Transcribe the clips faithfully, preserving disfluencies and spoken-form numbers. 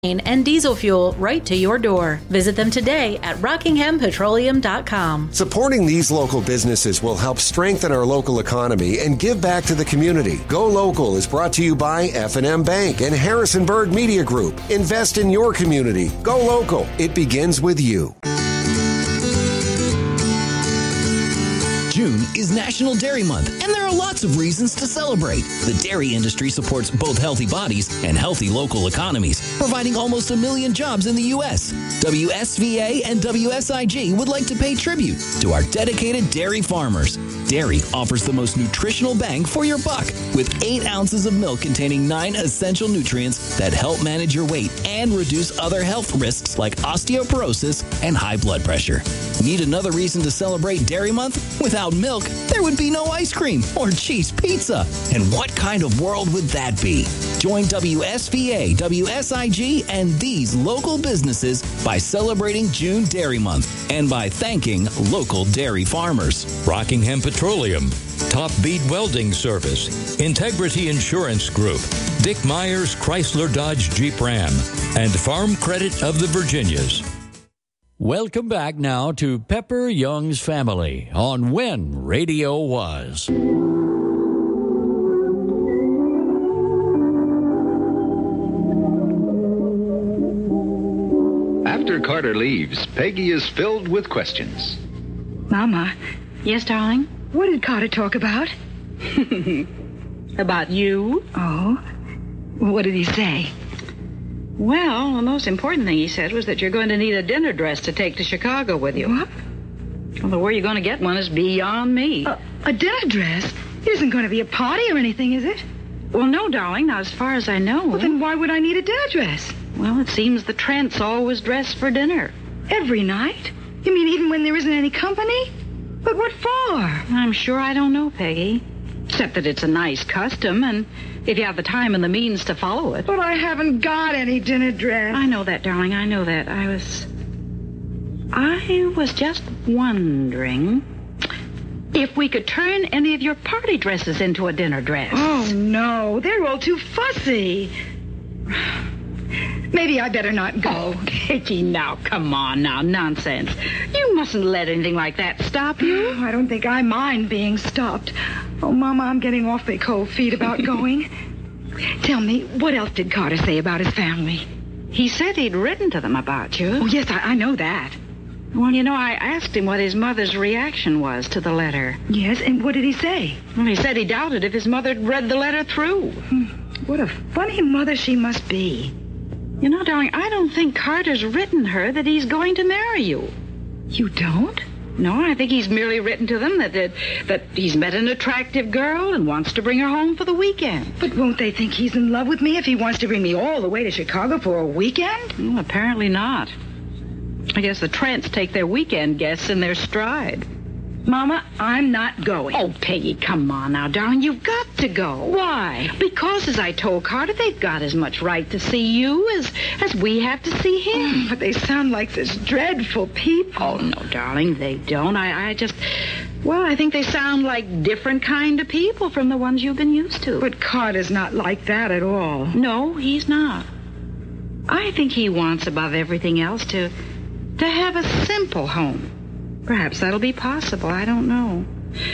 and diesel fuel right to your door. Visit them today at rockingham petroleum dot com. Supporting these local businesses will help strengthen our local economy and give back to the community. Go Local is brought to you by F and M Bank and Harrisonburg Media Group. Invest in your community. Go Local. It begins with you. June is National Dairy Month, and there are lots of reasons to celebrate. The dairy industry supports both healthy bodies and healthy local economies, providing almost a million jobs in the U S W S V A and W S I G would like to pay tribute to our dedicated dairy farmers. Dairy offers the most nutritional bang for your buck, with eight ounces of milk containing nine essential nutrients that help manage your weight and reduce other health risks like osteoporosis and high blood pressure. Need another reason to celebrate Dairy Month? Without milk, there would be no ice cream or cheese pizza. And what kind of world would that be? Join W S V A, W S I G, and these local businesses by celebrating June Dairy Month and by thanking local dairy farmers. Rockingham Petroleum, Top Bead Welding Service, Integrity Insurance Group, Dick Myers Chrysler Dodge Jeep Ram, and Farm Credit of the Virginias. Welcome back now to Pepper Young's Family on When Radio Was. After Carter leaves, Peggy is filled with questions. Mama. Yes, darling? What did Carter talk about? About you? Oh. What did he say? Well, the most important thing he said was that you're going to need a dinner dress to take to Chicago with you. What? Although where you're going to get one is beyond me. Uh, a dinner dress? It isn't going to be a party or anything, is it? Well, no, darling, not as far as I know. Well, then why would I need a dinner dress? Well, it seems the Trents always dress for dinner. Every night? You mean even when there isn't any company? But what for? I'm sure I don't know, Peggy. Except that it's a nice custom, and if you have the time and the means to follow it. But I haven't got any dinner dress. I know that, darling, I know that. I was... I was just wondering if we could turn any of your party dresses into a dinner dress. Oh, no. They're all too fussy. Maybe I better not go. Oh, Peggy, now, come on now. Nonsense. You mustn't let anything like that stop you. I don't think I mind being stopped. Oh, Mama, I'm getting awfully cold feet about going. Tell me, what else did Carter say about his family? He said he'd written to them about you. Oh, yes, I, I know that. Well, you know, I asked him what his mother's reaction was to the letter. Yes, and what did he say? Well, he said he doubted if his mother had read the letter through. Hmm. What a funny mother she must be. You know, darling, I don't think Carter's written her that he's going to marry you. You don't? No, I think he's merely written to them that, that that he's met an attractive girl and wants to bring her home for the weekend. But won't they think he's in love with me if he wants to bring me all the way to Chicago for a weekend? Well, apparently not. I guess the Trents take their weekend guests in their stride. Mama, I'm not going. Oh, Peggy, come on now, darling. You've got to go. Why? Because, as I told Carter, they've got as much right to see you as, as we have to see him. Oh, but they sound like such dreadful people. Oh, no, darling, they don't. I, I just... Well, I think they sound like different kind of people from the ones you've been used to. But Carter's not like that at all. No, he's not. I think he wants, above everything else, to, to have a simple home. Perhaps that'll be possible. I don't know.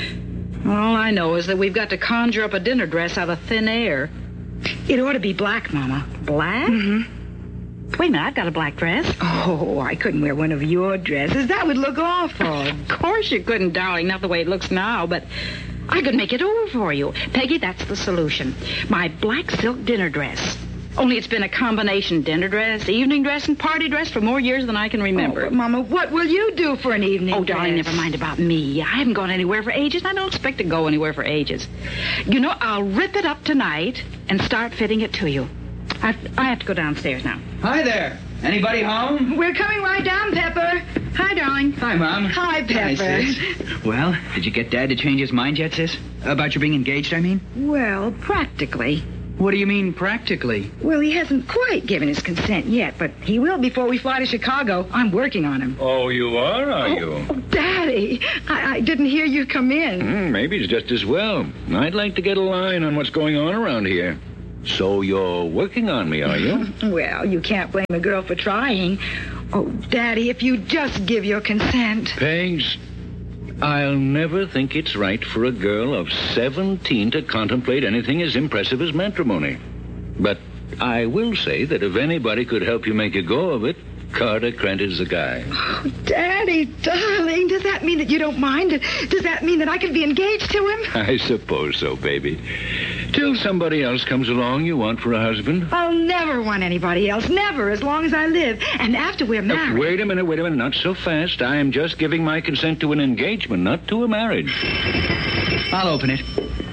All I know is that we've got to conjure up a dinner dress out of thin air. It ought to be black, Mama. Black? Mm-hmm. Wait a minute, I've got a black dress. Oh, I couldn't wear one of your dresses. That would look awful. Of course you couldn't, darling. Not the way it looks now, but I could make it over for you. Peggy, that's the solution. My black silk dinner dress. Only it's been a combination dinner dress, evening dress, and party dress for more years than I can remember. Oh, but Mama, what will you do for an evening Oh, dress? darling, never mind about me. I haven't gone anywhere for ages. I don't expect to go anywhere for ages. You know, I'll rip it up tonight and start fitting it to you. I have, I have to go downstairs now. Hi there. Anybody home? We're coming right down, Pepper. Hi, darling. Hi, Mom. Hi, Pepper. Hi, sis. Well, did you get Dad to change his mind yet, sis? About your being engaged, I mean? Well, practically. What do you mean, practically? Well, he hasn't quite given his consent yet, but he will before we fly to Chicago. I'm working on him. Oh, you are, are oh, you? Oh, Daddy, I, I didn't hear you come in. Mm, maybe it's just as well. I'd like to get a line on what's going on around here. So you're working on me, are you? Well, you can't blame a girl for trying. Oh, Daddy, if you just give your consent. Pegs, I'll never think it's right for a girl of seventeen to contemplate anything as impressive as matrimony. But I will say that if anybody could help you make a go of it, Carter Krent is the guy. Oh, Daddy, darling, does that mean that you don't mind? Does that mean that I could be engaged to him? I suppose so, baby. Till somebody else comes along you want for a husband. I'll never want anybody else, never, as long as I live. And after we're married... Uh, wait a minute, wait a minute, not so fast. I am just giving my consent to an engagement, not to a marriage. I'll open it.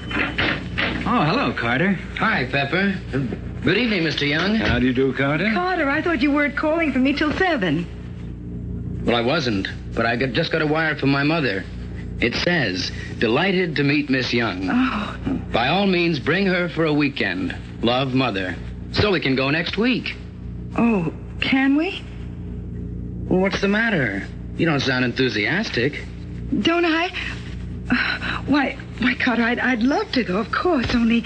Oh, hello, Carter. Hi, Pepper. Good evening, Mister Young. How do you do, Carter? Carter, I thought you weren't calling for me till seven. Well, I wasn't, but I got, just got a wire from my mother. It says, delighted to meet Miss Young. Oh. By all means, bring her for a weekend. Love, Mother. So we can go next week. Oh, can we? Well, what's the matter? You don't sound enthusiastic. Don't I? Uh, why, why, Carter, I'd, I'd love to go, of course, only...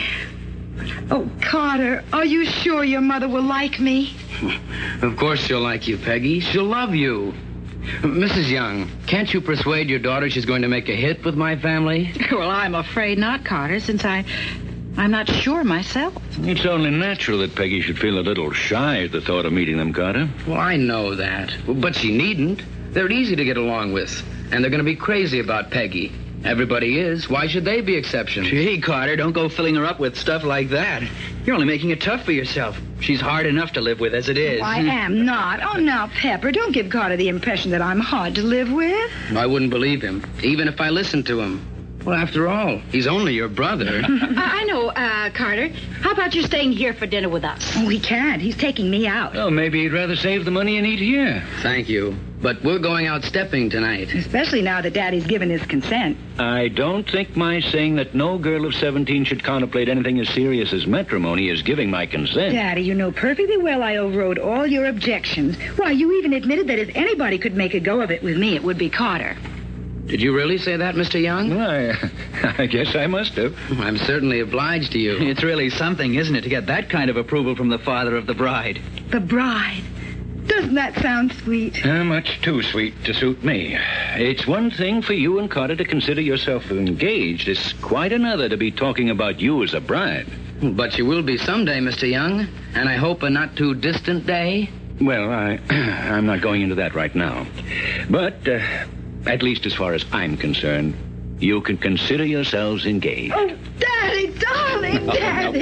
Oh, Carter, are you sure your mother will like me? Of course she'll like you, Peggy. She'll love you. Missus Young, can't you persuade your daughter she's going to make a hit with my family? Well, I'm afraid not, Carter, since I... I'm not sure myself. It's only natural that Peggy should feel a little shy at the thought of meeting them, Carter. Well, I know that. But she needn't. They're easy to get along with. And they're going to be crazy about Peggy. Everybody is. Why should they be exceptions? Gee, Carter, don't go filling her up with stuff like that. You're only making it tough for yourself. She's hard enough to live with as it is. Oh, I am not. Oh, now, Pepper, don't give Carter the impression that I'm hard to live with. I wouldn't believe him, even if I listened to him. Well, after all, he's only your brother. I know, uh, Carter. How about you staying here for dinner with us? Oh, he can't. He's taking me out. Well, maybe he'd rather save the money and eat here. Thank you. But we're going out stepping tonight. Especially now that Daddy's given his consent. I don't think my saying that no girl of seventeen should contemplate anything as serious as matrimony is giving my consent. Daddy, you know perfectly well I overrode all your objections. Why, you even admitted that if anybody could make a go of it with me, it would be Carter. Did you really say that, Mister Young? Well, I, I guess I must have. I'm certainly obliged to you. It's really something, isn't it, to get that kind of approval from the father of the bride? The bride? Doesn't that sound sweet? Uh, much too sweet to suit me. It's one thing for you and Carter to consider yourself engaged. It's quite another to be talking about you as a bride. But you will be someday, Mister Young. And I hope a not-too-distant day. Well, I, I'm not going into that right now. But... Uh, At least as far as I'm concerned, you can consider yourselves engaged. Oh, Daddy, darling, Daddy.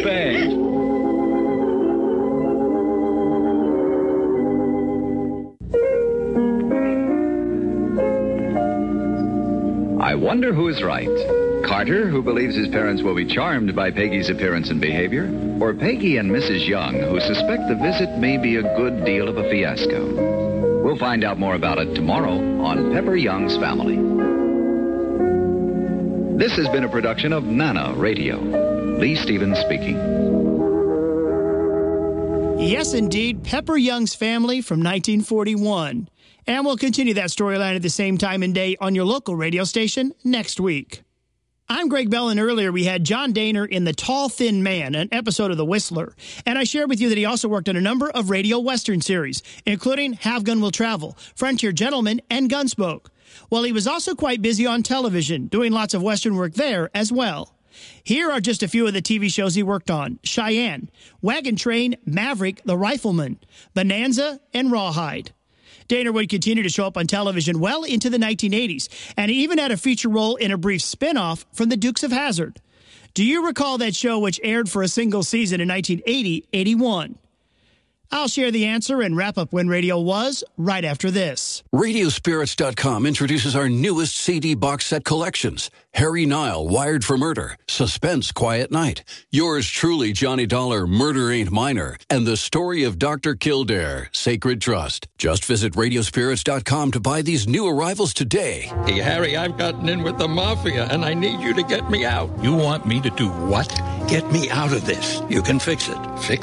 I wonder who's right. Carter, who believes his parents will be charmed by Peggy's appearance and behavior, or Peggy and Missus Young, who suspect the visit may be a good deal of a fiasco. We'll find out more about it tomorrow on Pepper Young's Family. This has been a production of Nana Radio. Lee Stevens speaking. Yes, indeed, Pepper Young's Family from nineteen forty-one. And we'll continue that storyline at the same time and day on your local radio station next week. I'm Greg Bell, and earlier we had John Dehner in The Tall, Thin Man, an episode of The Whistler. And I shared with you that he also worked on a number of radio western series, including Have Gun Will Travel, Frontier Gentleman, and Gunsmoke. Well, he was also quite busy on television, doing lots of western work there as well. Here are just a few of the T V shows he worked on: Cheyenne, Wagon Train, Maverick, The Rifleman, Bonanza, and Rawhide. Dehner would continue to show up on television well into the nineteen eighties, and he even had a feature role in a brief spin-off from The Dukes of Hazzard. Do you recall that show, which aired for a single season in nineteen eighty eighty-one? I'll share the answer and wrap up When Radio Was right after this. Radio Spirits dot com introduces our newest C D box set collections. Harry Nile, Wired for Murder, Suspense, Quiet Night, Yours Truly, Johnny Dollar, Murder Ain't Minor, and The Story of Doctor Kildare, Sacred Trust. Just visit Radio Spirits dot com to buy these new arrivals today. Hey, Harry, I've gotten in with the mafia, and I need you to get me out. You want me to do what? Get me out of this. You can fix it. Fix it?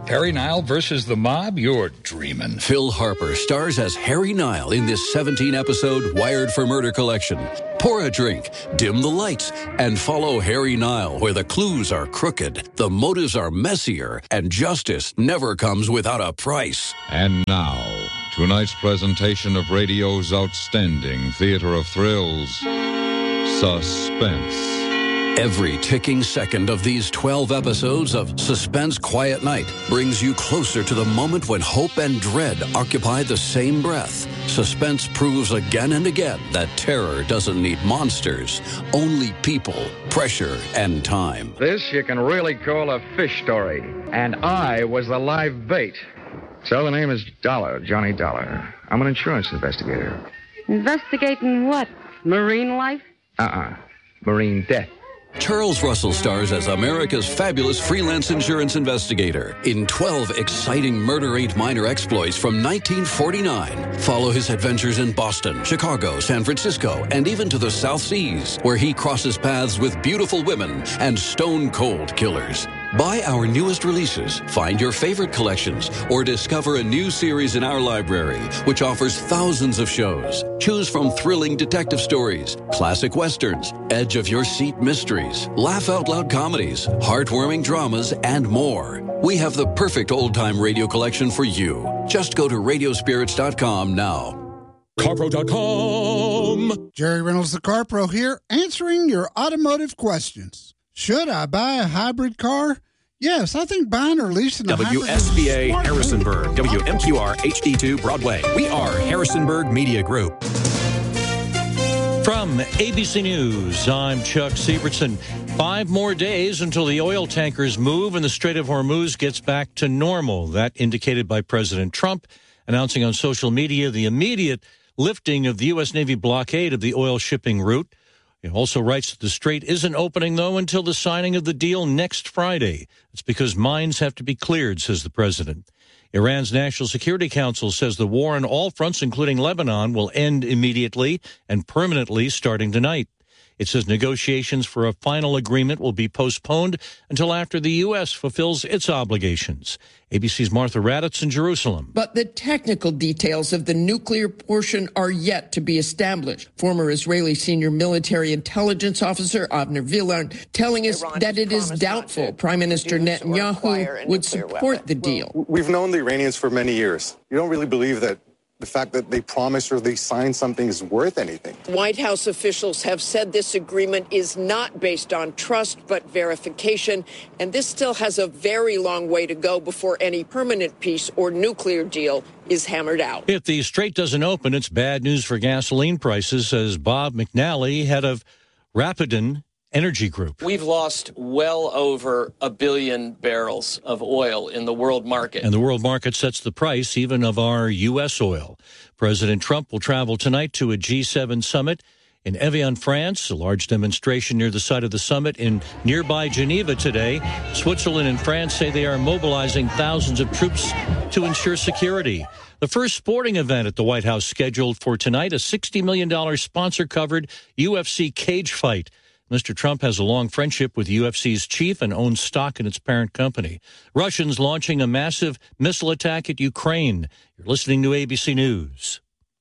Harry Nile versus the mob? You're dreaming. Phil Harper stars as Harry Nile in this seventeen-episode Wired for Murder collection. Pour a drink, dim the lights, and follow Harry Nile where the clues are crooked, the motives are messier, and justice never comes without a price. And now, tonight's presentation of radio's outstanding theater of thrills, Suspense. Every ticking second of these twelve episodes of Suspense Quiet Night brings you closer to the moment when hope and dread occupy the same breath. Suspense proves again and again that terror doesn't need monsters, only people, pressure, and time. This you can really call a fish story. And I was the live bait. So the name is Dollar, Johnny Dollar. I'm an insurance investigator. Investigating what? Marine life? Uh-uh. Marine death. Charles Russell stars as America's fabulous freelance insurance investigator in twelve exciting Murder Ain't Minor exploits from nineteen forty-nine. Follow his adventures in Boston, Chicago, San Francisco, and even to the South Seas, where he crosses paths with beautiful women and stone-cold killers. Buy our newest releases, find your favorite collections, or discover a new series in our library, which offers thousands of shows. Choose from thrilling detective stories, classic westerns, edge-of-your-seat mysteries, laugh-out-loud comedies, heartwarming dramas, and more. We have the perfect old-time radio collection for you. Just go to radio spirits dot com now. CarPro dot com. Jerry Reynolds, the CarPro here, answering your automotive questions. Should I buy a hybrid car? Yes, I think buying or leasing a W S B A Harrisonburg, W M Q R H D two Broadway. We are Harrisonburg Media Group. From A B C News, I'm Chuck Siebertson. Five more days until the oil tankers move and the Strait of Hormuz gets back to normal. That indicated by President Trump, announcing on social media the immediate lifting of the U S. Navy blockade of the oil shipping route. It also writes that the strait isn't opening, though, until the signing of the deal next Friday. It's because mines have to be cleared, says the president. Iran's National Security Council says the war on all fronts, including Lebanon, will end immediately and permanently starting tonight. It says negotiations for a final agreement will be postponed until after the U S fulfills its obligations. A B C's Martha Raddatz in Jerusalem. But the technical details of the nuclear portion are yet to be established. Former Israeli senior military intelligence officer Avner Villar telling us Iran that it is doubtful Prime Minister Netanyahu would support the deal. We've known the Iranians for many years. You don't really believe that the fact that they promised or they signed something is worth anything. White House officials have said this agreement is not based on trust but verification, and this still has a very long way to go before any permanent peace or nuclear deal is hammered out. If the strait doesn't open, it's bad news for gasoline prices, says Bob McNally, head of Rapidan Energy Group. We've lost well over a billion barrels of oil in the world market. And the world market sets the price even of our U S oil. President Trump will travel tonight to a G seven summit in Evian, France. A large demonstration near the site of the summit in nearby Geneva today. Switzerland and France say they are mobilizing thousands of troops to ensure security. The first sporting event at the White House scheduled for tonight, a sixty million dollars sponsor-covered U F C cage fight. Mister Trump has a long friendship with U F C's chief and owns stock in its parent company. Russians launching a massive missile attack at Ukraine. You're listening to A B C News.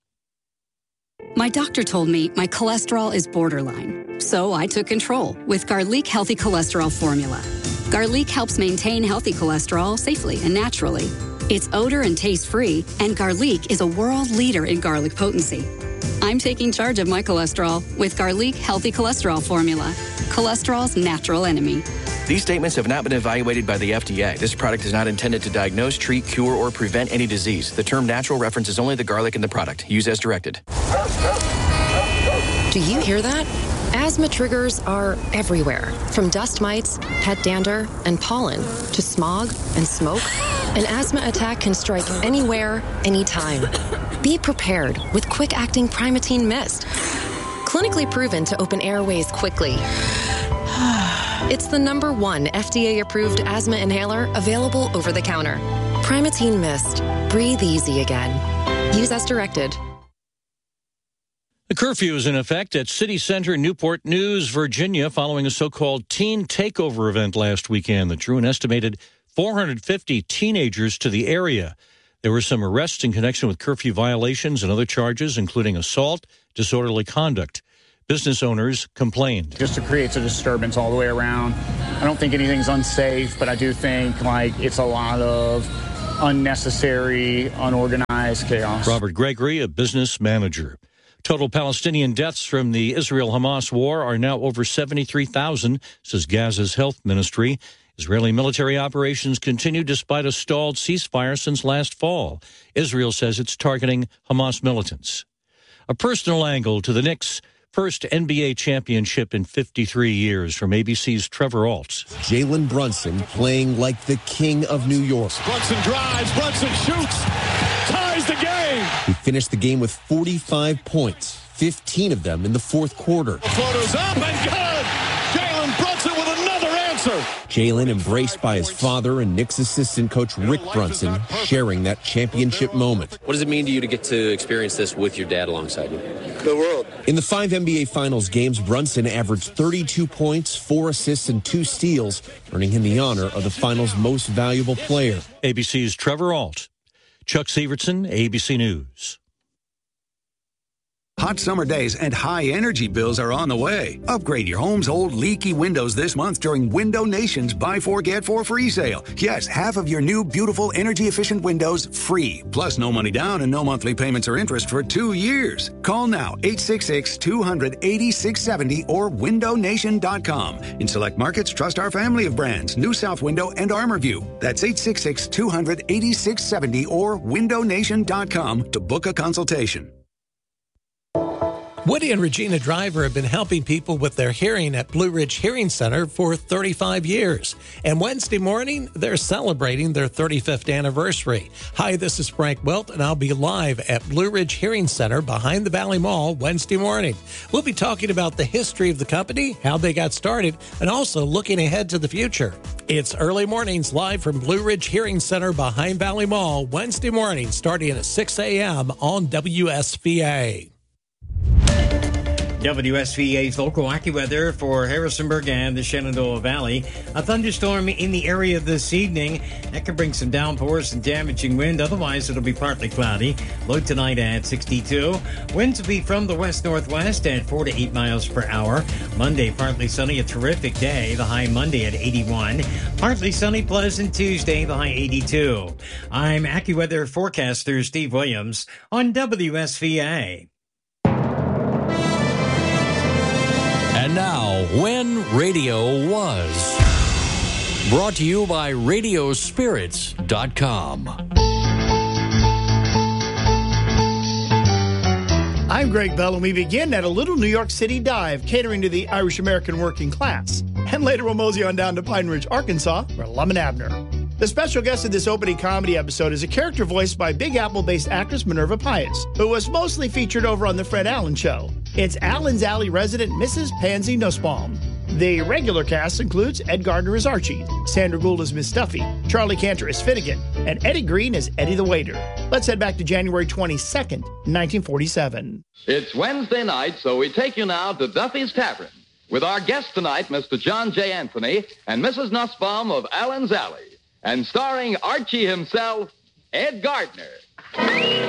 My doctor told me my cholesterol is borderline, so I took control with Garlic Healthy Cholesterol Formula. Garlic helps maintain healthy cholesterol safely and naturally. It's odor and taste-free, and Garlic is a world leader in garlic potency. I'm taking charge of my cholesterol with Garlic Healthy Cholesterol Formula, cholesterol's natural enemy. These statements have not been evaluated by the F D A. This product is not intended to diagnose, treat, cure, or prevent any disease. The term natural references only the garlic in the product. Use as directed. Do you hear that? Asthma triggers are everywhere, from dust mites, pet dander, and pollen, to smog and smoke. An asthma attack can strike anywhere, anytime. Be prepared with quick-acting Primatene Mist. Clinically proven to open airways quickly. It's the number one F D A-approved asthma inhaler available over the counter. Primatene Mist. Breathe easy again. Use as directed. The curfew is in effect at City Center, Newport News, Virginia, following a so-called teen takeover event last weekend that drew an estimated four hundred fifty teenagers to the area. There were some arrests in connection with curfew violations and other charges, including assault, disorderly conduct. Business owners complained. Just creates a disturbance all the way around. I don't think anything's unsafe, but I do think like it's a lot of unnecessary, unorganized chaos. Robert Gregory, a business manager. Total Palestinian deaths from the Israel-Hamas war are now over seventy-three thousand, says Gaza's health ministry. Israeli military operations continue despite a stalled ceasefire since last fall. Israel says it's targeting Hamas militants. A personal angle to the Knicks' first N B A championship in fifty-three years from A B C's Trevor Alt. Jalen Brunson playing like the king of New York. Brunson drives, Brunson shoots, ties the game. He finished the game with forty-five points, fifteen of them in the fourth quarter. The floater's up and good. Jalen Brunson with another answer. Jalen embraced by his father and Knicks assistant coach Rick Brunson, sharing that championship moment. What does it mean to you to get to experience this with your dad alongside you? The world. In the five N B A Finals games, Brunson averaged thirty-two points, four assists, and two steals, earning him the honor of the Finals' most valuable player. A B C's Trevor Alt. Chuck Severson, A B C News. Hot summer days and high energy bills are on the way. Upgrade your home's old leaky windows this month during Window Nation's Buy Four, Get Four free sale. Yes, half of your new, beautiful, energy-efficient windows free. Plus, no money down and no monthly payments or interest for two years. Call now, eight six six, two hundred, eighty-six seventy or window nation dot com. In select markets, trust our family of brands, New South Window and ArmorView. That's eight six six, two hundred, eighty-six seventy or window nation dot com to book a consultation. Woody and Regina Driver have been helping people with their hearing at Blue Ridge Hearing Center for thirty-five years. And Wednesday morning, they're celebrating their thirty-fifth anniversary. Hi, this is Frank Wilt, and I'll be live at Blue Ridge Hearing Center behind the Valley Mall Wednesday morning. We'll be talking about the history of the company, how they got started, and also looking ahead to the future. It's early mornings live from Blue Ridge Hearing Center behind Valley Mall Wednesday morning starting at six a.m. on W S V A. W S V A's local AccuWeather for Harrisonburg and the Shenandoah Valley. A thunderstorm in the area this evening. That could bring some downpours and damaging wind. Otherwise, it'll be partly cloudy. Low tonight at sixty-two. Winds will be from the west-northwest at four to eight miles per hour. Monday, partly sunny, a terrific day. The high Monday at eighty-one. Partly sunny, pleasant Tuesday, the high eighty-two. I'm AccuWeather forecaster Steve Williams on W S V A. And now, When Radio Was. Brought to you by radio spirits dot com. I'm Greg Bell, and we begin at a little New York City dive catering to the Irish-American working class. And later we'll mosey on down to Pine Ridge, Arkansas, for Lum and Abner. The special guest in this opening comedy episode is a character voiced by Big Apple-based actress Minerva Pius, who was mostly featured over on The Fred Allen Show. It's Allen's Alley resident Missus Pansy Nussbaum. The regular cast includes Ed Gardner as Archie, Sandra Gould as Miss Duffy, Charlie Cantor as Finnegan, and Eddie Green as Eddie the Waiter. Let's head back to January twenty-second, nineteen forty-seven. It's Wednesday night, so we take you now to Duffy's Tavern with our guest tonight, Mister John J. Anthony and Missus Nussbaum of Allen's Alley, and starring Archie himself, Ed Gardner.